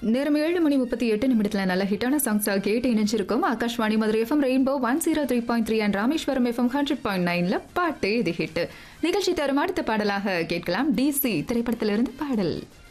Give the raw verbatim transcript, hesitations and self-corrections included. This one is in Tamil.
நேரம் ஏழு மணி முப்பத்தி எட்டு நிமிடத்துல நல்ல ஹிட்டான சாங்ஸா கேட்டு இணைஞ்சிருக்கும். Akashvani Madurai FM rainbow one zero three point three and Rameswaram FM hundred point நைன்ல பாட்டு இது ஹிட். நிகழ்ச்சி தரும் அடுத்த பாடலாக கேட்கலாம். டிசி திரைப்படத்திலிருந்து பாடல்.